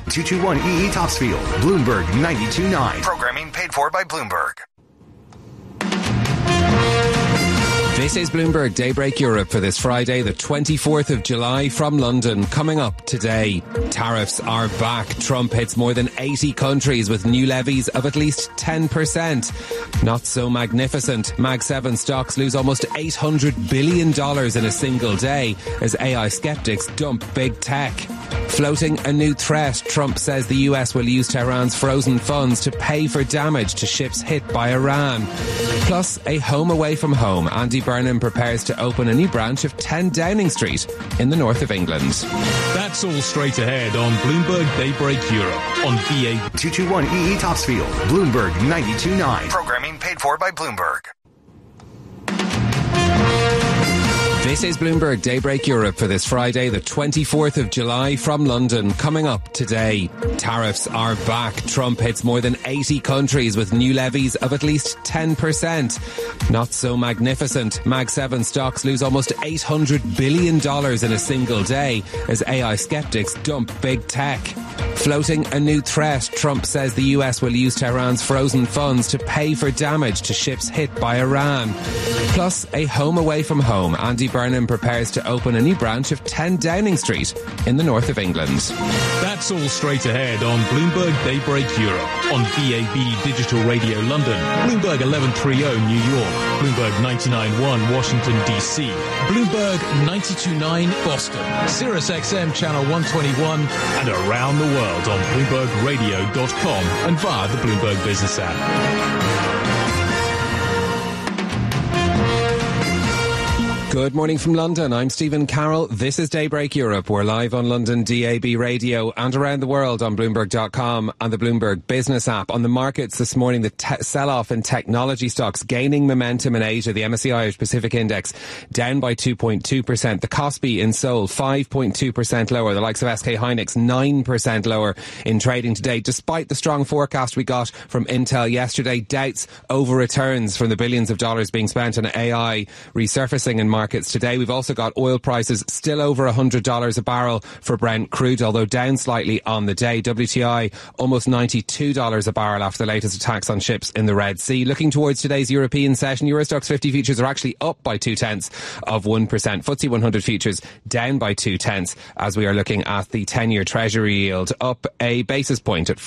221EE Topsfield, Bloomberg 92.9. Programming paid for by Bloomberg. This is Bloomberg Daybreak Europe for this Friday, the 24th of July from London. Coming up today, tariffs are back. Trump hits more than 80 countries with new levies of at least 10%. Not so magnificent. Mag 7 stocks lose almost $800 billion in a single day as AI skeptics dump big tech. Floating a new threat, Trump says the US will use Tehran's frozen funds to pay for damage to ships hit by Iran. Plus, a home away from home. Andy Burnham prepares to open a new branch of 10 Downing Street in the north of England. That's all straight ahead on Bloomberg Daybreak Europe on VA. 221EE Topsfield, Bloomberg 92.9. Programming paid for by Bloomberg. This is Bloomberg Daybreak Europe for this Friday, the 24th of July from London. Coming up today, tariffs are back. Trump hits more than 80 countries with new levies of at least 10%. Not so magnificent. Mag 7 stocks lose almost $800 billion in a single day as AI skeptics dump big tech. Floating a new threat, Trump says the US will use Tehran's frozen funds to pay for damage to ships hit by Iran. Plus, a home away from home. Andy Burnham prepares to open a new branch of 10 Downing Street in the north of England. That's all straight ahead on Bloomberg Daybreak Europe on VAB Digital Radio London, Bloomberg 1130 New York, Bloomberg 99.1 Washington DC, Bloomberg 92.9 Boston, Sirius XM Channel 121, and around the world on BloombergRadio.com and via the Bloomberg Business app. Good morning from London. I'm Stephen Carroll. This is Daybreak Europe. We're live on London DAB radio and around the world on Bloomberg.com and the Bloomberg Business app. On the markets this morning, the sell-off in technology stocks gaining momentum in Asia. The MSCI Irish Pacific Index down by 2.2%. The Kospi in Seoul 5.2% lower. The likes of SK Hynix 9% lower in trading today. Despite the strong forecast we got from Intel yesterday, doubts over returns from the billions of dollars being spent on AI resurfacing in markets today. We've also got oil prices still over $100 a barrel for Brent crude, although down slightly on the day. WTI almost $92 a barrel after the latest attacks on ships in the Red Sea. Looking towards today's European session, Eurostoxx 50 futures are actually up by 0.2%. FTSE 100 futures down by 0.2 as we are looking at the 10-year Treasury yield up a basis point at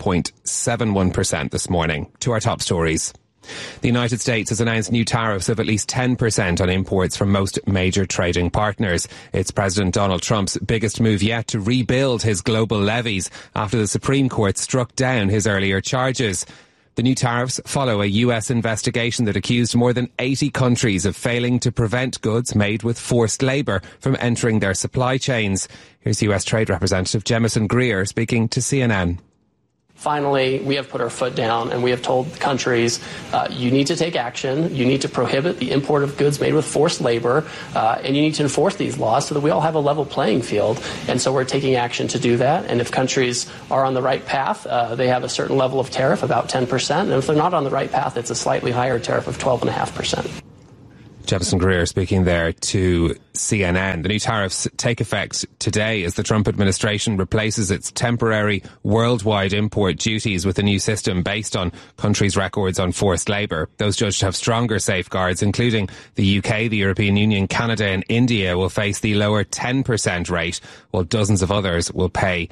4.71% this morning. To our top stories. The United States has announced new tariffs of at least 10% on imports from most major trading partners. It's President Donald Trump's biggest move yet to rebuild his global levies after the Supreme Court struck down his earlier charges. The new tariffs follow a US investigation that accused more than 80 countries of failing to prevent goods made with forced labour from entering their supply chains. Here's US Trade Representative Jemison Greer speaking to CNN. Finally, we have put our foot down and we have told countries, you need to take action, you need to prohibit the import of goods made with forced labor, and you need to enforce these laws so that we all have a level playing field. And so we're taking action to do that. And if countries are on the right path, they have a certain level of tariff, about 10%. And if they're not on the right path, it's a slightly higher tariff of 12.5%. Jemison Greer speaking there to CNN. The new tariffs take effect today as the Trump administration replaces its temporary worldwide import duties with a new system based on countries' records on forced labour. Those judged to have stronger safeguards, including the UK, the European Union, Canada and India will face the lower 10% rate, while dozens of others will pay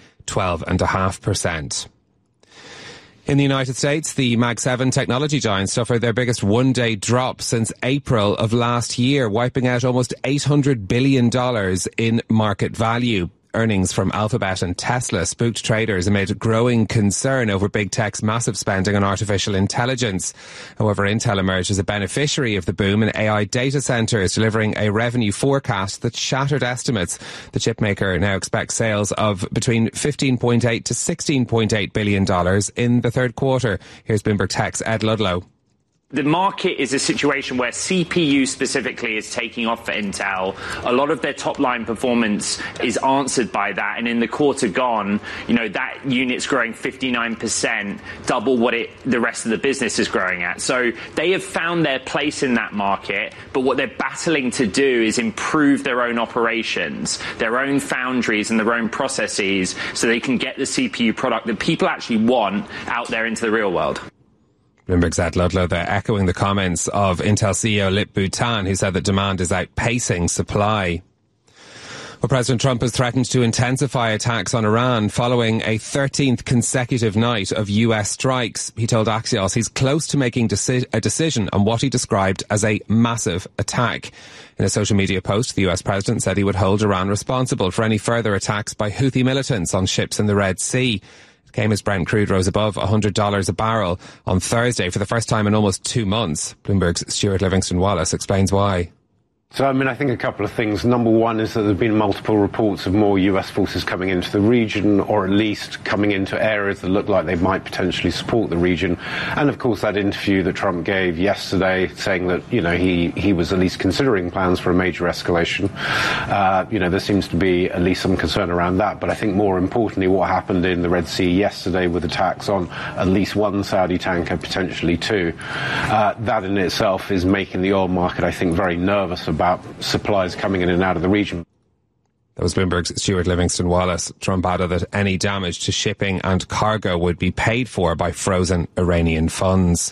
12.5%. In the United States, the Mag 7 technology giants suffered their biggest one-day drop since April of last year, wiping out almost $800 billion in market value. Earnings from Alphabet and Tesla spooked traders amid growing concern over big tech's massive spending on artificial intelligence. However, Intel emerged as a beneficiary of the boom in AI data centers, delivering a revenue forecast that shattered estimates. The chipmaker now expects sales of between $15.8 to $16.8 billion in the third quarter. Here's Bloomberg Tech's Ed Ludlow. The market is a situation where CPU specifically is taking off for Intel. A lot of their top-line performance is answered by that. And in the quarter gone, that unit's growing 59%, double what the rest of the business is growing at. So they have found their place in that market. But what they're battling to do is improve their own operations, their own foundries and their own processes so they can get the CPU product that people actually want out there into the real world. Bloomberg's Ed Ludlow there, echoing the comments of Intel CEO Lip-Bu Tan, who said that demand is outpacing supply. Well, President Trump has threatened to intensify attacks on Iran following a 13th consecutive night of US strikes. He told Axios he's close to making a decision on what he described as a massive attack. In a social media post, the US president said he would hold Iran responsible for any further attacks by Houthi militants on ships in the Red Sea. Came as Brent crude rose above $100 a barrel on Thursday for the first time in almost 2 months. Bloomberg's Stuart Livingston-Wallace explains why. So, I think a couple of things. Number one is that there have been multiple reports of more US forces coming into the region, or at least coming into areas that look like they might potentially support the region. And, of course, that interview that Trump gave yesterday saying that, he was at least considering plans for a major escalation. There seems to be at least some concern around that. But I think more importantly, what happened in the Red Sea yesterday with attacks on at least one Saudi tanker, potentially two, that in itself is making the oil market, I think, very nervous about supplies coming in and out of the region. That was Bloomberg's Stuart Livingston-Wallace. Trump added that any damage to shipping and cargo would be paid for by frozen Iranian funds.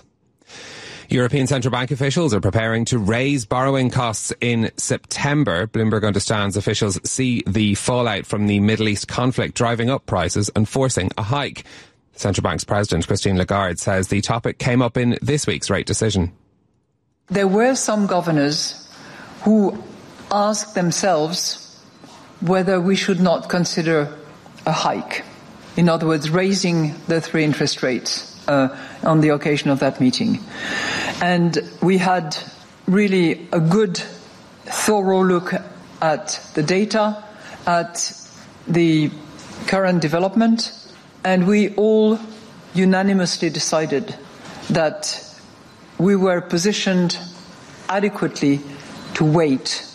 European central bank officials are preparing to raise borrowing costs in September. Bloomberg understands officials see the fallout from the Middle East conflict driving up prices and forcing a hike. The central bank's president, Christine Lagarde, says the topic came up in this week's rate decision. There were some governors who asked themselves whether we should not consider a hike. In other words, raising the 3 interest rates on the occasion of that meeting. And we had really a good, thorough look at the data, at the current development, and we all unanimously decided that we were positioned adequately to wait.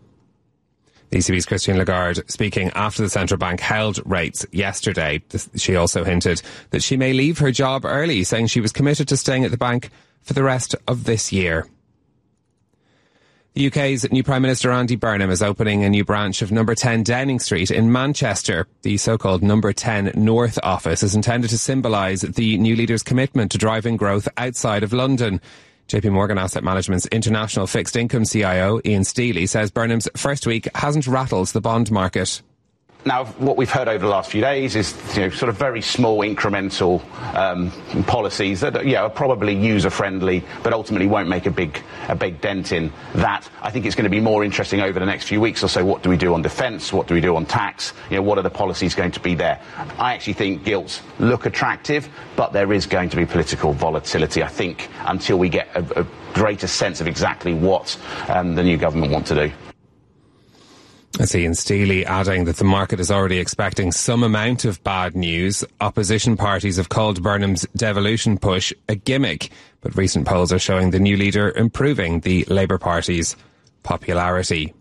The ECB's Christine Lagarde speaking after the central bank held rates yesterday. She also hinted that she may leave her job early, saying she was committed to staying at the bank for the rest of this year. The UK's new Prime Minister Andy Burnham is opening a new branch of number 10 Downing Street in Manchester. The so-called number 10 North office is intended to symbolise the new leader's commitment to driving growth outside of London. JP Morgan Asset Management's international fixed income CIO, Ian Steely, says Burnham's first week hasn't rattled the bond market. Now, what we've heard over the last few days is, sort of very small incremental policies that, are probably user-friendly, but ultimately won't make a big dent in that. I think it's going to be more interesting over the next few weeks or so. What do we do on defence? What do we do on tax? What are the policies going to be there? I actually think gilts look attractive, but there is going to be political volatility, I think, until we get a greater sense of exactly what the new government want to do. That's Ian Steely adding that the market is already expecting some amount of bad news. Opposition parties have called Burnham's devolution push a gimmick, but recent polls are showing the new leader improving the Labour Party's popularity.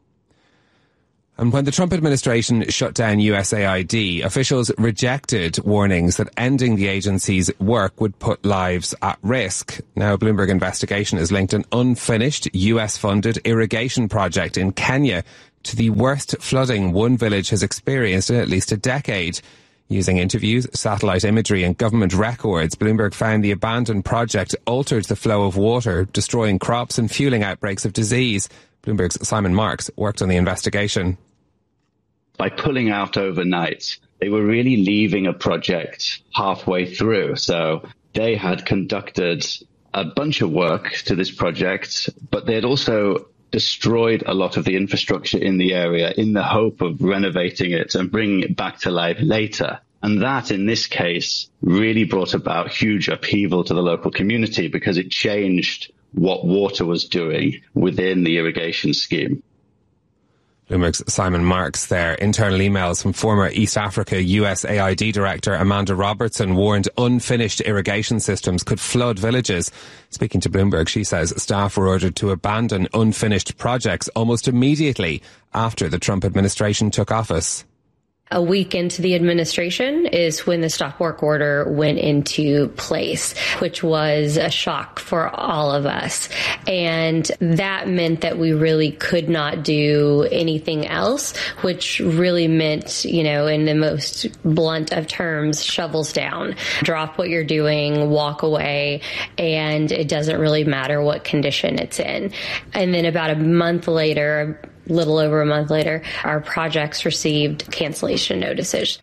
And when the Trump administration shut down USAID, officials rejected warnings that ending the agency's work would put lives at risk. Now, a Bloomberg investigation has linked an unfinished US-funded irrigation project in Kenya to the worst flooding one village has experienced in at least a decade. Using interviews, satellite imagery and government records, Bloomberg found the abandoned project altered the flow of water, destroying crops and fueling outbreaks of disease. Bloomberg's Simon Marks worked on the investigation. By pulling out overnight, they were really leaving a project halfway through. So they had conducted a bunch of work to this project, but they had also destroyed a lot of the infrastructure in the area in the hope of renovating it and bringing it back to life later. And that, in this case, really brought about huge upheaval to the local community because it changed what water was doing within the irrigation scheme. Bloomberg's Simon Marks there. Internal emails from former East Africa USAID Director Amanda Robertson warned unfinished irrigation systems could flood villages. Speaking to Bloomberg, she says staff were ordered to abandon unfinished projects almost immediately after the Trump administration took office. A week into the administration is when the stop work order went into place, which was a shock for all of us. And that meant that we really could not do anything else, which really meant, in the most blunt of terms, shovels down. Drop what you're doing, walk away, and it doesn't really matter what condition it's in. And then about a month later, little over a month later, our projects received cancellation notices.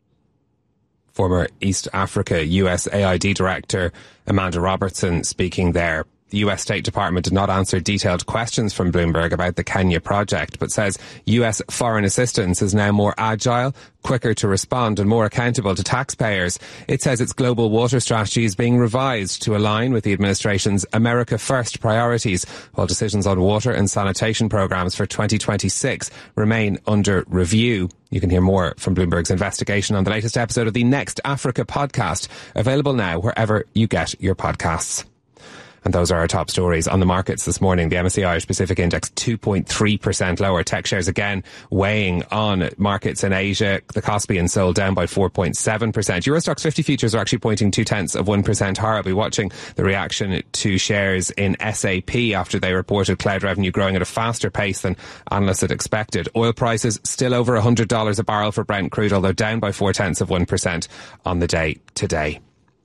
Former East Africa USAID Director Amanda Robertson speaking there. The US State Department did not answer detailed questions from Bloomberg about the Kenya project, but says US foreign assistance is now more agile, quicker to respond and more accountable to taxpayers. It says its global water strategy is being revised to align with the administration's America First priorities, while decisions on water and sanitation programs for 2026 remain under review. You can hear more from Bloomberg's investigation on the latest episode of the Next Africa podcast, available now wherever you get your podcasts. And those are our top stories on the markets this morning. The MSCI Irish Pacific Index 2.3% lower. Tech shares again weighing on markets in Asia. The Kospi and Seoul down by 4.7%. Eurostoxx 50 futures are actually pointing 0.2% higher. I'll be watching the reaction to shares in SAP after they reported cloud revenue growing at a faster pace than analysts had expected. Oil prices still over $100 a barrel for Brent crude, although down by 0.4% on the day today.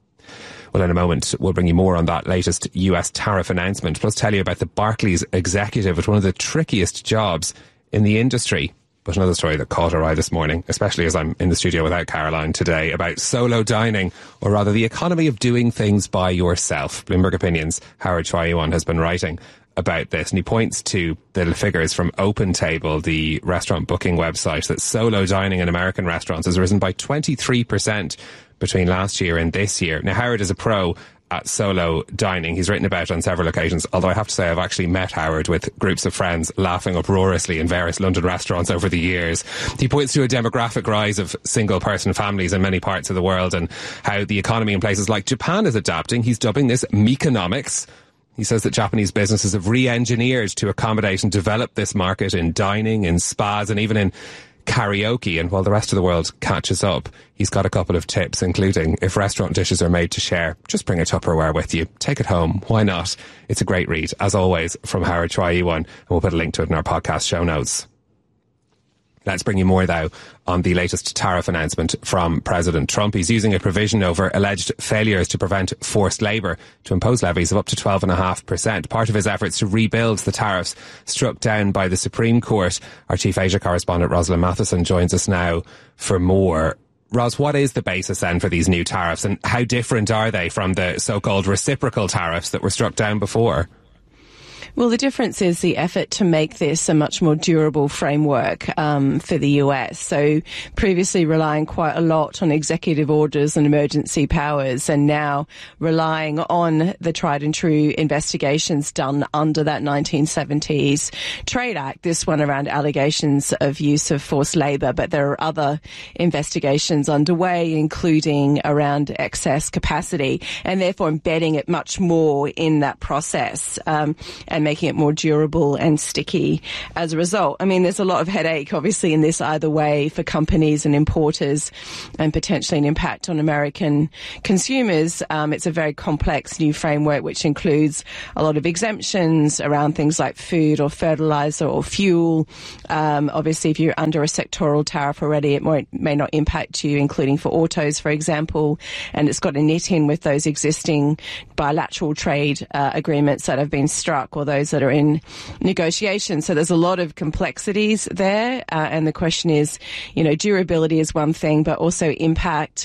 Well, in a moment, we'll bring you more on that latest US tariff announcement, plus tell you about the Barclays executive at one of the trickiest jobs in the industry. But another story that caught our eye this morning, especially as I'm in the studio without Caroline today, about solo dining, or rather the economy of doing things by yourself. Bloomberg Opinions, Howard Choi-Yuan has been writing about this, and he points to the figures from OpenTable, the restaurant booking website, that solo dining in American restaurants has risen by 23% between last year and this year. Now, Howard is a pro at solo dining. He's written about it on several occasions, although I have to say I've actually met Howard with groups of friends laughing uproariously in various London restaurants over the years. He points to a demographic rise of single-person families in many parts of the world and how the economy in places like Japan is adapting. He's dubbing this meconomics. He says that Japanese businesses have re-engineered to accommodate and develop this market in dining, in spas, and even in karaoke. And while the rest of the world catches up, he's got a couple of tips, including if restaurant dishes are made to share, just bring a Tupperware with you. Take it home. Why not? It's a great read, as always, from Howard Choi-Yuan, and we'll put a link to it in our podcast show notes. Let's bring you more, though, on the latest tariff announcement from President Trump. He's using a provision over alleged failures to prevent forced labour to impose levies of up to 12.5%. Part of his efforts to rebuild the tariffs struck down by the Supreme Court. Our chief Asia correspondent, Rosalind Matheson, joins us now for more. Ros, what is the basis then for these new tariffs, and how different are they from the so-called reciprocal tariffs that were struck down before? Well, the difference is the effort to make this a much more durable framework for the US. So previously relying quite a lot on executive orders and emergency powers, and now relying on the tried and true investigations done under that 1970s Trade Act, this one around allegations of use of forced labour. But there are other investigations underway, including around excess capacity, and therefore embedding it much more in that process and making it more durable and sticky as a result. I mean, there's a lot of headache, obviously, in this either way for companies and importers, and potentially an impact on American consumers. It's a very complex new framework which includes a lot of exemptions around things like food or fertilizer or fuel. Obviously, if you're under a sectoral tariff already, it may not impact you, including for autos, for example. And it's got to knit in with those existing bilateral trade agreements that have been struck, or those that are in negotiation. So there's a lot of complexities there. And the question is, durability is one thing, but also impact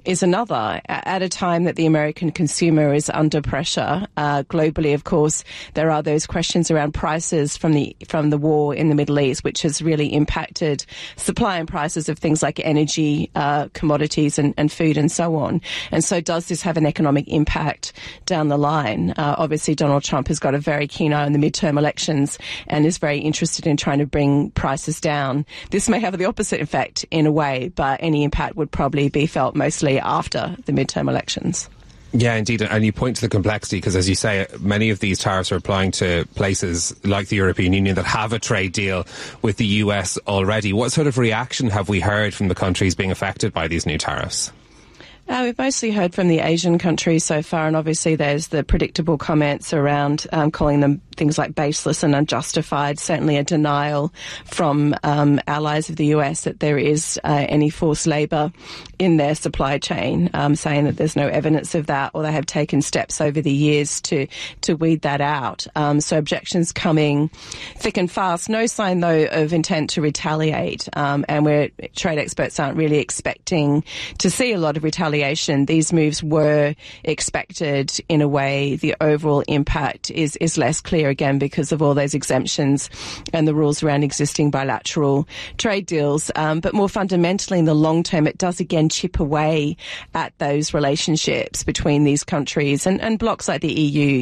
is another. At a time that the American consumer is under pressure globally, of course, there are those questions around prices from the war in the Middle East, which has really impacted supply and prices of things like energy, commodities and food and so on. And so does this have an economic impact down the line? Obviously, Donald Trump has got a very keen eye on the midterm elections and is very interested in trying to bring prices down. This may have the opposite effect in a way, but any impact would probably be felt mostly after the midterm elections. Yeah, indeed. And you point to the complexity because, as you say, many of these tariffs are applying to places like the European Union that have a trade deal with the US already. What sort of reaction have we heard from the countries being affected by these new tariffs? We've mostly heard from the Asian countries so far, and obviously there's the predictable comments around calling them things like baseless and unjustified, certainly a denial from allies of the US that there is any forced labour in their supply chain, saying that there's no evidence of that, or they have taken steps over the years to weed that out. So objections coming thick and fast. No sign, though, of intent to retaliate, and where trade experts aren't really expecting to see a lot of retaliation. These moves were expected in a way. The overall impact is less clear, again, because of all those exemptions and the rules around existing bilateral trade deals. But more fundamentally, in the long term, it does again chip away at those relationships between these countries and blocs like the EU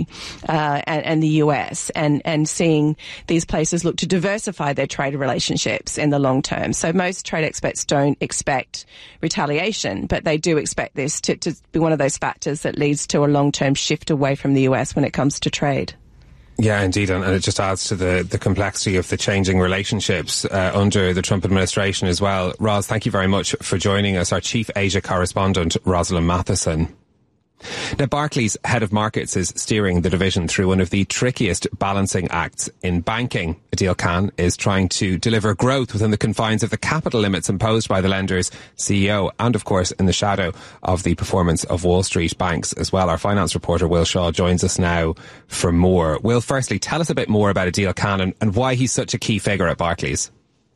and the US, and seeing these places look to diversify their trade relationships in the long term. So most trade experts don't expect retaliation, but they do expect this to be one of those factors that leads to a long-term shift away from the US when it comes to trade. Yeah, indeed, and it just adds to the complexity of the changing relationships under the Trump administration as well. Ros, thank you very much for joining us, our Chief Asia correspondent, Rosalind Matheson. Now, Barclays head of markets is steering the division through one of the trickiest balancing acts in banking. Adil Khan is trying to deliver growth within the confines of the capital limits imposed by the lender's CEO, and of course in the shadow of the performance of Wall Street banks as well. Our finance reporter Will Shaw joins us now for more. Will, firstly, tell us a bit more about Adil Khan and why he's such a key figure at Barclays.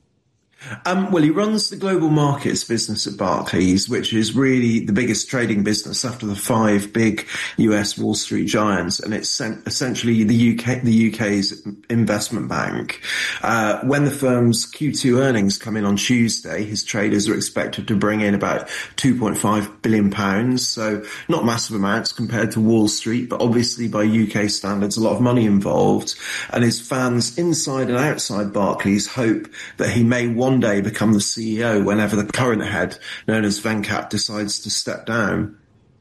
Well, he runs the global markets business at Barclays, which is really the biggest trading business after the 5 big US Wall Street giants, and it's essentially the UK's investment bank. When the firm's Q2 earnings come in on Tuesday, his traders are expected to bring in about £2.5 billion, so not massive amounts compared to Wall Street, but obviously by UK standards, a lot of money involved. And his fans inside and outside Barclays hope that he may one day become the CEO whenever the current head, known as Venkat, decides to step down.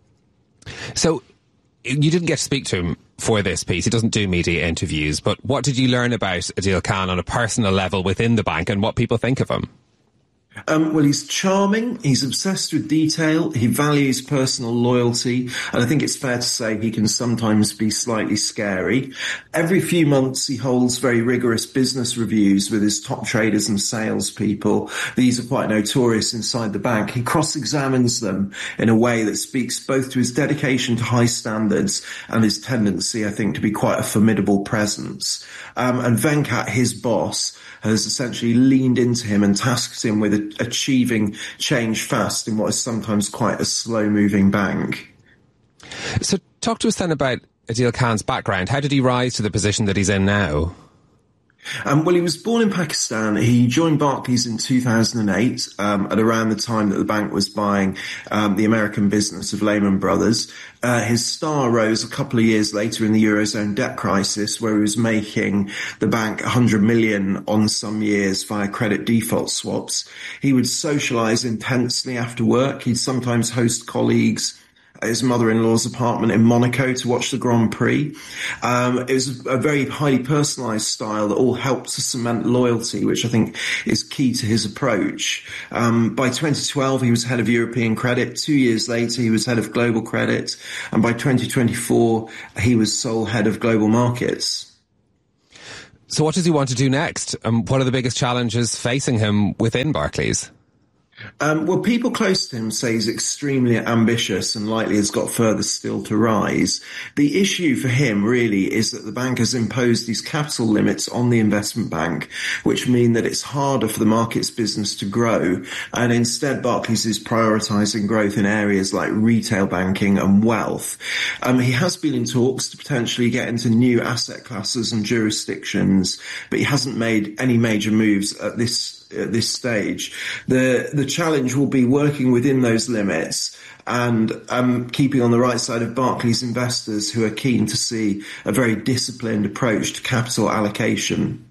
So you didn't get to speak to him for this piece. He doesn't do media interviews, but what did you learn about Adil Khan on a personal level within the bank and what people think of him? Well, he's charming, he's obsessed with detail, he values personal loyalty, and I think it's fair to say he can sometimes be slightly scary. Every few months he holds very rigorous business reviews with his top traders and salespeople. These are quite notorious inside the bank. He cross-examines them in a way that speaks both to his dedication to high standards and his tendency, I think, to be quite a formidable presence. And Venkat, his boss, has essentially leaned into him and tasked him with achieving change fast in what is sometimes quite a slow-moving bank. So talk to us then about Adil Khan's background. How did he rise to the position that he's in now? Well, he was born in Pakistan. He joined Barclays in 2008, at around the time that the bank was buying the American business of Lehman Brothers. His star rose a couple of years later in the Eurozone debt crisis, where he was making the bank 100 million on some years via credit default swaps. He would socialise intensely after work. He'd sometimes host colleagues at his mother-in-law's apartment in Monaco to watch the Grand Prix. It was a very highly personalised style that all helped to cement loyalty, which I think is key to his approach. By 2012, he was head of European credit. 2 years later, he was head of global credit. And by 2024, he was sole head of global markets. So what does he want to do next? What are the biggest challenges facing him within Barclays? Well, people close to him say he's extremely ambitious and likely has got further still to rise. The issue for him really is that the bank has imposed these capital limits on the investment bank, which mean that it's harder for the markets business to grow. And instead, Barclays is prioritising growth in areas like retail banking and wealth. He has been in talks to potentially get into new asset classes and jurisdictions, but he hasn't made any major moves at this stage. The challenge will be working within those limits and keeping on the right side of Barclays investors who are keen to see a very disciplined approach to capital allocation.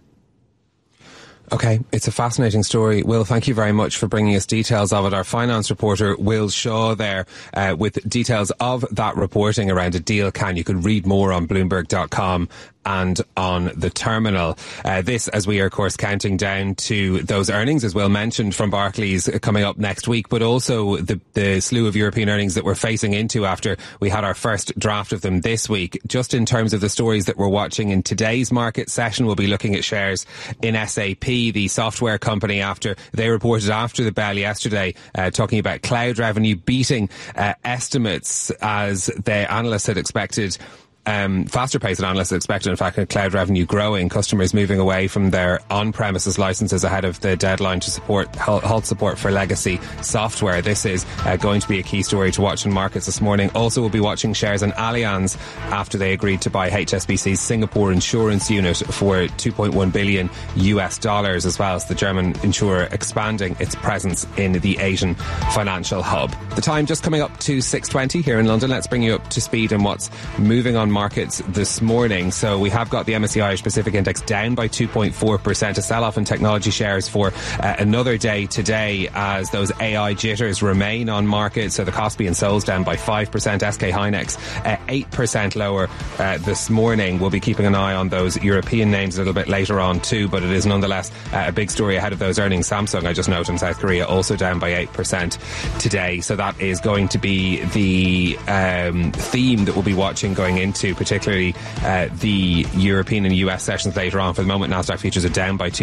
Okay, it's a fascinating story. Will, thank you very much for bringing us details of it. Our finance reporter, Will Shaw, there with details of that reporting around a deal can. You can read more on Bloomberg.com and on the terminal. This, as we are, of course, counting down to those earnings, as Will mentioned, from Barclays coming up next week, but also the slew of European earnings that we're facing into after we had our first draft of them this week. Just in terms of the stories that we're watching in today's market session, we'll be looking at shares in SAP, the software company, after they reported after the bell yesterday, talking about cloud revenue beating estimates as the analysts had expected. Faster pace than analysts expected. In fact, cloud revenue growing, customers moving away from their on-premises licenses ahead of the deadline to halt support for legacy software. This is going to be a key story to watch in markets this morning. Also, we'll be watching shares in Allianz after they agreed to buy HSBC's Singapore insurance unit for $2.1 billion as well as the German insurer expanding its presence in the Asian financial hub. The time just coming up to 6:20 here in London. Let's bring you up to speed on what's moving on markets this morning. So we have got the MSCI Irish Pacific Index down by 2.4%, a sell-off in technology shares for another day today as those AI jitters remain on market. So the Kospi and Soul's down by 5%, SK Hynix 8% lower this morning. We'll be keeping an eye on those European names a little bit later on too, but it is nonetheless a big story ahead of those earnings. Samsung, I just note, in South Korea also down by 8% today. So that is going to be the theme that we'll be watching going into particularly the European and US sessions later on. For the moment, Nasdaq futures are down by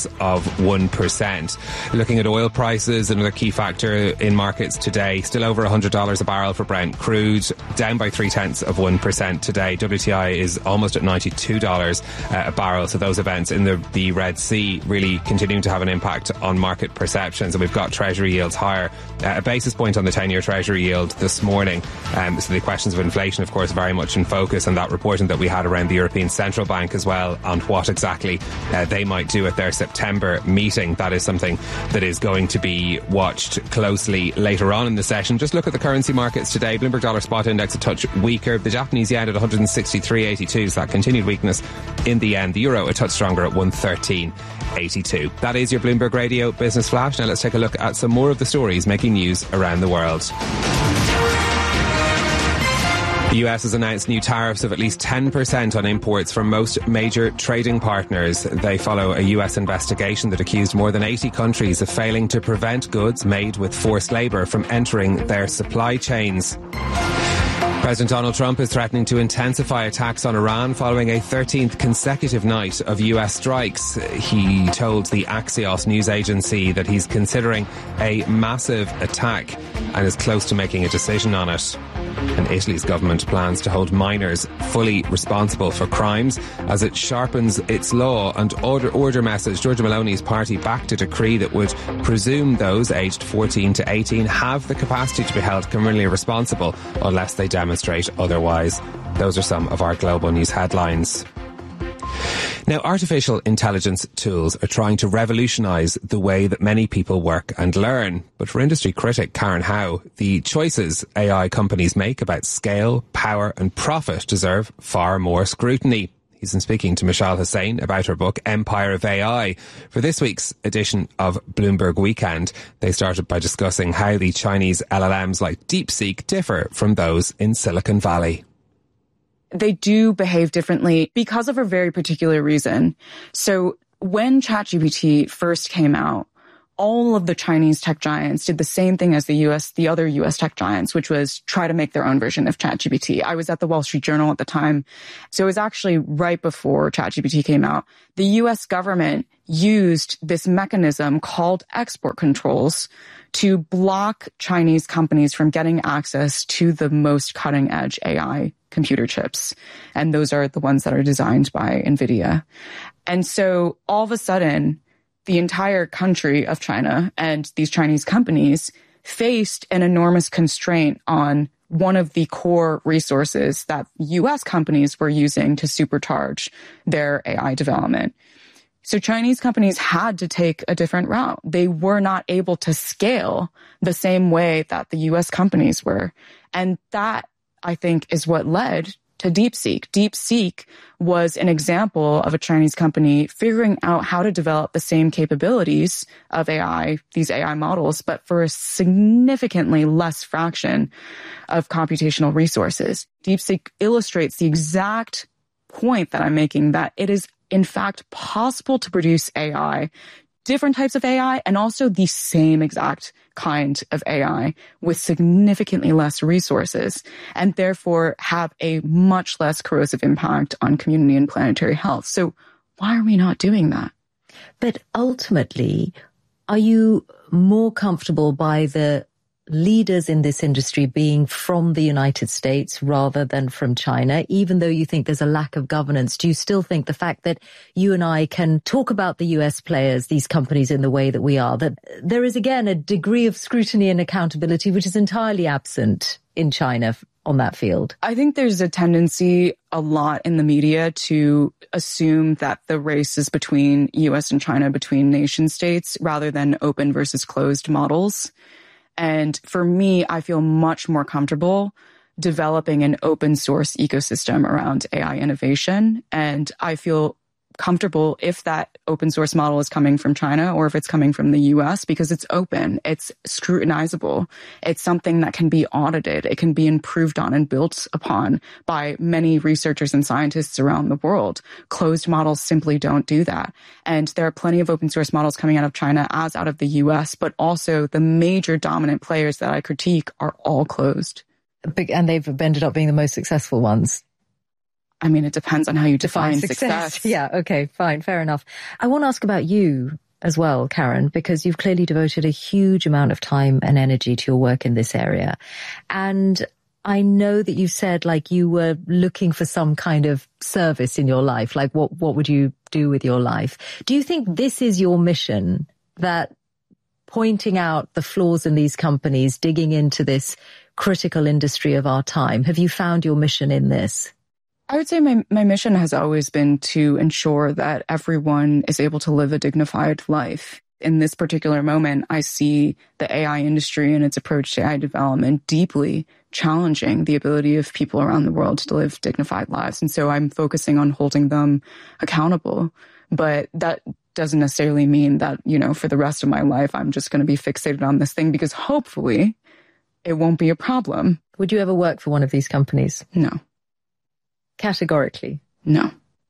0.2%. Looking at oil prices, another key factor in markets today, still over $100 a barrel for Brent crude, down by 0.3% today. WTI is almost at $92 a barrel. So those events in the Red Sea really continuing to have an impact on market perceptions. And we've got Treasury yields higher, a basis point on the 10-year Treasury yield this morning. So the questions of inflation, of course, very much in focus, and that reporting that we had around the European Central Bank as well on what exactly they might do at their September meeting. That is something that is going to be watched closely later on in the session. Just look at the currency markets today. Bloomberg dollar spot index a touch weaker. The Japanese yen at 163.82, so that continued weakness in the end. The euro a touch stronger at 113.82. That is your Bloomberg Radio Business Flash. Now let's take a look at some more of the stories making news around the world. The US has announced new tariffs of at least 10% on imports from most major trading partners. They follow a US investigation that accused more than 80 countries of failing to prevent goods made with forced labour from entering their supply chains. President Donald Trump is threatening to intensify attacks on Iran following a 13th consecutive night of US strikes. He told the Axios news agency that he's considering a massive attack and is close to making a decision on it. And Italy's government plans to hold minors fully responsible for crimes as it sharpens its law and order message. Giorgia Meloni's party backed a decree that would presume those aged 14 to 18 have the capacity to be held criminally responsible unless they demonstrate otherwise. Those are some of our global news headlines. Now, artificial intelligence tools are trying to revolutionise the way that many people work and learn. But for industry critic Karen Howe, the choices AI companies make about scale, power and profit deserve far more scrutiny. He's been speaking to Michelle Hussain about her book, Empire of AI. For this week's edition of Bloomberg Weekend, they started by discussing how the Chinese LLMs like DeepSeek differ from those in Silicon Valley. They do behave differently because of a very particular reason. So when ChatGPT first came out, all of the Chinese tech giants did the same thing as the other US tech giants, which was try to make their own version of ChatGPT. I was at the Wall Street Journal at the time. So it was actually right before ChatGPT came out. The US government used this mechanism called export controls to block Chinese companies from getting access to the most cutting edge AI computer chips. And those are the ones that are designed by NVIDIA. And so all of a sudden, the entire country of China and these Chinese companies faced an enormous constraint on one of the core resources that US companies were using to supercharge their AI development. So Chinese companies had to take a different route. They were not able to scale the same way that the US companies were. And that, I think, is what led to DeepSeek. DeepSeek was an example of a Chinese company figuring out how to develop the same capabilities of AI, these AI models, but for a significantly less fraction of computational resources. DeepSeek illustrates the exact point that I'm making, that it is in fact possible to produce AI, different types of AI, and also the same exact kind of AI with significantly less resources, and therefore have a much less corrosive impact on community and planetary health. So why are we not doing that? But ultimately, are you more comfortable by the leaders in this industry being from the United States rather than from China, even though you think there's a lack of governance? Do you still think the fact that you and I can talk about the US players, these companies, in the way that we are, that there is again a degree of scrutiny and accountability which is entirely absent in China on that field? I think there's a tendency a lot in the media to assume that the race is between US and China, between nation states, rather than open versus closed models. And for me, I feel much more comfortable developing an open source ecosystem around AI innovation. And I feel comfortable if that open source model is coming from China or if it's coming from the US, because it's open, it's scrutinizable, it's something that can be audited, it can be improved on and built upon by many researchers and scientists around the world. Closed models simply don't do that. And there are plenty of open source models coming out of China as out of the US, but also the major dominant players that I critique are all closed. And they've ended up being the most successful ones. I mean, it depends on how you define success. Yeah, okay, fine, fair enough. I want to ask about you as well, Karen, because you've clearly devoted a huge amount of time and energy to your work in this area. And I know that you said, like, you were looking for some kind of service in your life. Like, what would you do with your life? Do you think this is your mission, that pointing out the flaws in these companies, digging into this critical industry of our time? Have you found your mission in this? I would say my mission has always been to ensure that everyone is able to live a dignified life. In this particular moment, I see the AI industry and its approach to AI development deeply challenging the ability of people around the world to live dignified lives. And so I'm focusing on holding them accountable. But that doesn't necessarily mean that, you know, for the rest of my life, I'm just going to be fixated on this thing, because hopefully it won't be a problem. Would you ever work for one of these companies? No. Categorically? No.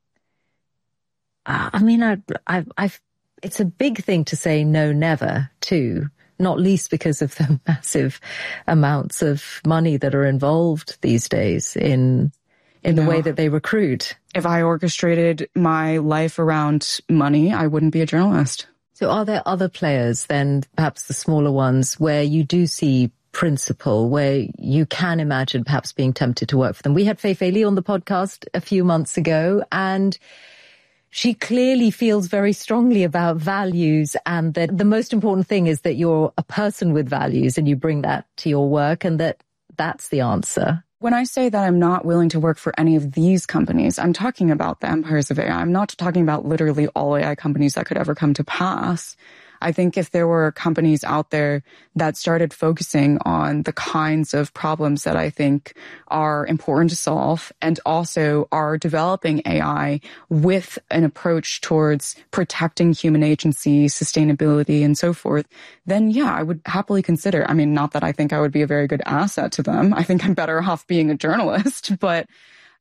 I mean, it's a big thing to say no, never, too, not least because of the massive amounts of money that are involved these days in the way that they recruit. If I orchestrated my life around money, I wouldn't be a journalist. So are there other players then, perhaps the smaller ones, where you do see principle, where you can imagine perhaps being tempted to work for them? We had Fei Li on the podcast a few months ago, and she clearly feels very strongly about values, and that the most important thing is that you're a person with values and you bring that to your work, and that's the answer. When I say that I'm not willing to work for any of these companies, I'm talking about the empires of AI. I'm not talking about literally all AI companies that could ever come to pass. I think if there were companies out there that started focusing on the kinds of problems that I think are important to solve, and also are developing AI with an approach towards protecting human agency, sustainability, and so forth, then yeah, I would happily consider. I mean, not that I think I would be a very good asset to them. I think I'm better off being a journalist, but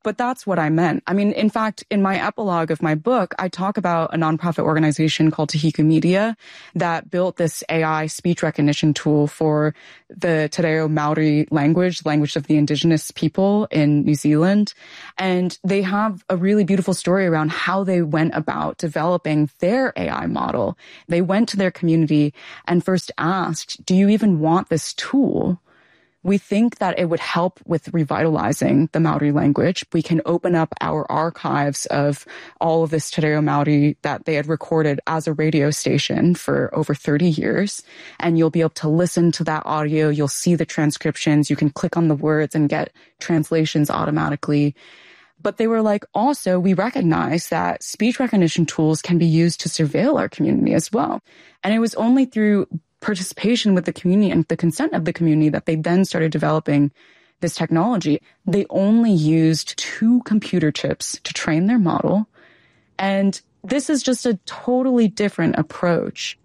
But that's what I meant. I mean, in fact, in my epilogue of my book, I talk about a nonprofit organization called Tahiku Media that built this AI speech recognition tool for the Te Reo Maori language of the indigenous people in New Zealand. And they have a really beautiful story around how they went about developing their AI model. They went to their community and first asked, do you even want this tool? We think that it would help with revitalizing the Maori language. We can open up our archives of all of this Te Reo Maori that they had recorded as a radio station for over 30 years. And you'll be able to listen to that audio. You'll see the transcriptions. You can click on the words and get translations automatically. But they were like, also, we recognize that speech recognition tools can be used to surveil our community as well. And it was only through participation with the community and the consent of the community that they then started developing this technology. They only used 2 computer chips to train their model. And this is just a totally different approach.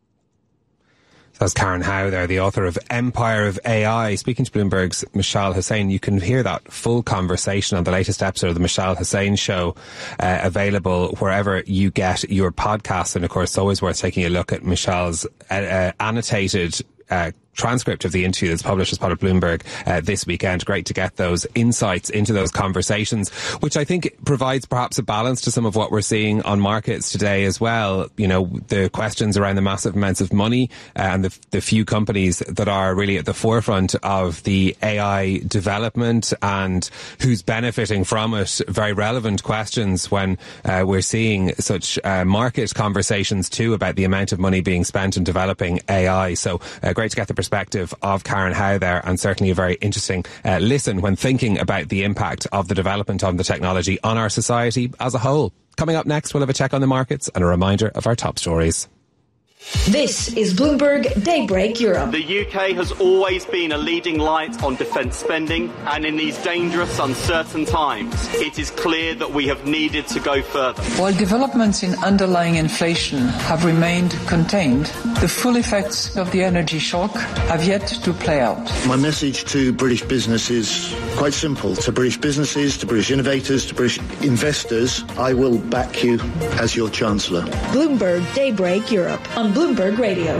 That's Karen Howe there, the author of Empire of AI. Speaking to Bloomberg's Mishal Hussain, you can hear that full conversation on the latest episode of the Mishal Hussain Show, available wherever you get your podcasts. And of course, it's always worth taking a look at Mishal's annotated transcript of the interview that's published as part of Bloomberg this weekend. Great to get those insights into those conversations, which I think provides perhaps a balance to some of what we're seeing on markets today as well. You know, the questions around the massive amounts of money and the few companies that are really at the forefront of the AI development and who's benefiting from it. Very relevant questions when we're seeing such market conversations too about the amount of money being spent in developing AI. So great to get the perspective of Karen Howe there, and certainly a very interesting listen when thinking about the impact of the development of the technology on our society as a whole. Coming up next, we'll have a check on the markets and a reminder of our top stories. This is Bloomberg Daybreak Europe. The UK has always been a leading light on defence spending, and in these dangerous, uncertain times, it is clear that we have needed to go further. While developments in underlying inflation have remained contained, the full effects of the energy shock have yet to play out. My message to British business is quite simple. To British businesses, to British innovators, to British investors, I will back you as your Chancellor. Bloomberg Daybreak Europe on Bloomberg Radio.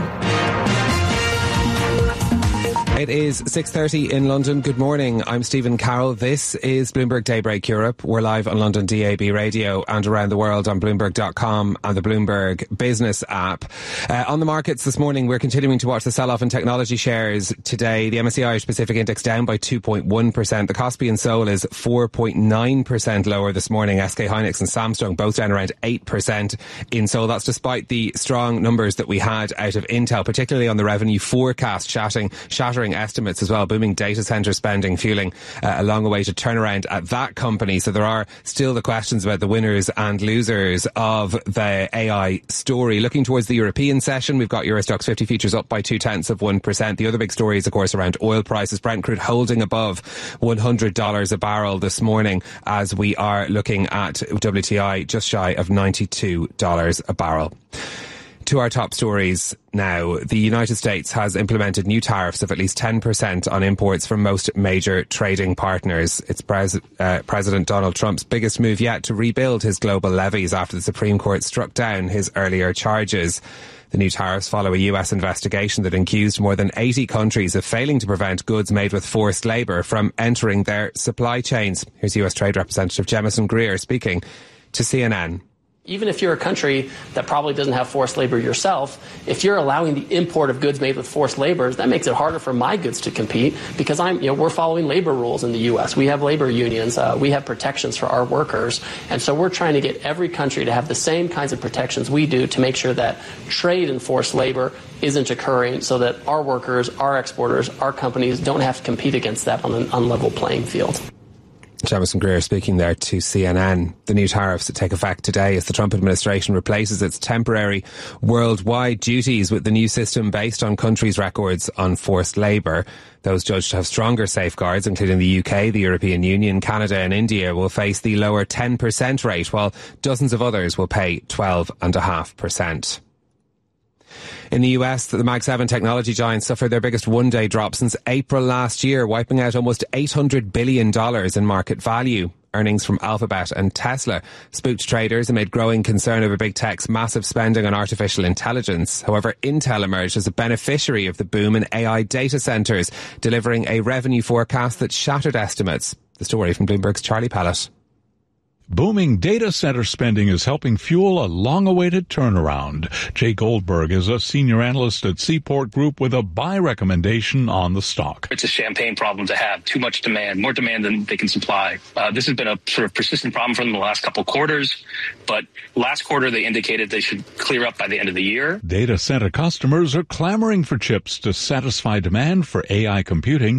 It is 6:30 in London. Good morning. I'm Stephen Carroll. This is Bloomberg Daybreak Europe. We're live on London DAB radio and around the world on Bloomberg.com and the Bloomberg Business app. On the markets this morning, we're continuing to watch the sell-off in technology shares today. The MSCI Irish Pacific Index down by 2.1%. The Kospi in Seoul is 4.9% lower this morning. SK Hynix and Samsung both down around 8% in Seoul. That's despite the strong numbers that we had out of Intel, particularly on the revenue forecast, shattering estimates as well. Booming data center spending fueling a long-awaited turnaround at that company. So there are still the questions about the winners and losers of the AI story. Looking towards the European session, we've got Euro Stoxx 50 futures up by 0.2%. The other big story is, of course, around oil prices. Brent crude holding above $100 a barrel this morning as we are looking at WTI just shy of $92 a barrel. To our top stories now. The United States has implemented new tariffs of at least 10% on imports from most major trading partners. It's President Donald Trump's biggest move yet to rebuild his global levies after the Supreme Court struck down his earlier charges. The new tariffs follow a US investigation that accused more than 80 countries of failing to prevent goods made with forced labour from entering their supply chains. Here's US Trade Representative Jemison Greer speaking to CNN. Even if you're a country that probably doesn't have forced labor yourself, if you're allowing the import of goods made with forced labor, that makes it harder for my goods to compete because we're following labor rules in the U.S. We have labor unions. We have protections for our workers. And so we're trying to get every country to have the same kinds of protections we do to make sure that trade in forced labor isn't occurring so that our workers, our exporters, our companies don't have to compete against that on an unlevel playing field. Jemison Greer speaking there to CNN. The new tariffs that take effect today as the Trump administration replaces its temporary worldwide duties with the new system based on countries' records on forced labour. Those judged to have stronger safeguards, including the UK, the European Union, Canada and India, will face the lower 10% rate, while dozens of others will pay 12.5%. In the US, the Mag 7 technology giants suffered their biggest one-day drop since April last year, wiping out almost $800 billion in market value. Earnings from Alphabet and Tesla spooked traders amid growing concern over big tech's massive spending on artificial intelligence. However, Intel emerged as a beneficiary of the boom in AI data centres, delivering a revenue forecast that shattered estimates. The story from Bloomberg's Charlie Pallett. Booming data center spending is helping fuel a long-awaited turnaround. Jay Goldberg is a senior analyst at Seaport Group with a buy recommendation on the stock. It's a champagne problem to have too much demand, more demand than they can supply. This has been a sort of persistent problem for them the last couple quarters, but last quarter they indicated they should clear up by the end of the year. Data center customers are clamoring for chips to satisfy demand for AI computing.